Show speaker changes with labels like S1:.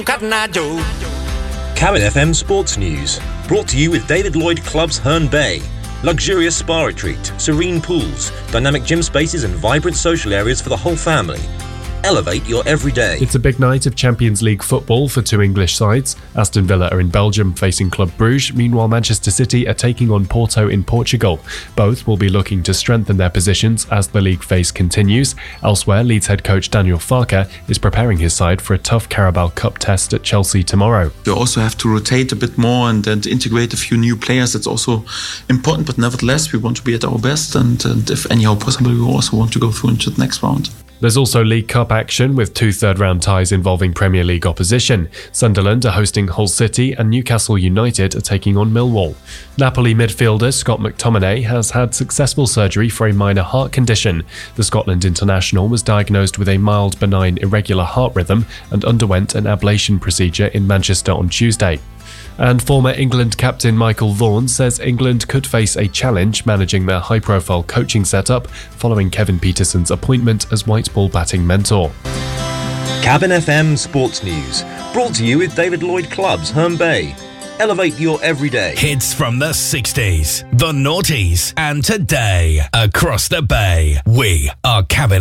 S1: Cabin FM Sports News, brought to you with David Lloyd Clubs Herne Bay. Luxurious spa retreat, serene pools, dynamic gym spaces and vibrant social areas for the whole family. Elevate your everyday.
S2: It's a big night of Champions League football for two English sides. Aston Villa are in Belgium facing Club Brugge. Meanwhile, Manchester City are taking on Porto in Portugal. Both will be looking to strengthen their positions as the league phase continues. Elsewhere, Leeds head coach Daniel Farke is preparing his side for a tough Carabao Cup test at Chelsea tomorrow.
S3: You also have to rotate a bit more and integrate a few new players. That's also important, but nevertheless, we want to be at our best, and if anyhow possible, we also want to go through into the next round.
S2: There's also League Cup action with two third-round ties involving Premier League opposition. Sunderland are hosting Hull City and Newcastle United are taking on Millwall. Napoli midfielder Scott McTominay has had successful surgery for a minor heart condition. The Scotland international was diagnosed with a mild benign irregular heart rhythm and underwent an ablation procedure in Manchester on Tuesday. And former England captain Michael Vaughan says England could face a challenge managing their high-profile coaching setup following Kevin Peterson's appointment as white ball batting mentor.
S1: Cabin FM Sports News, brought to you with David Lloyd Clubs Herne Bay. Elevate your everyday.
S4: Hits from the 60s, the noughties, and today across the bay. We are Cabin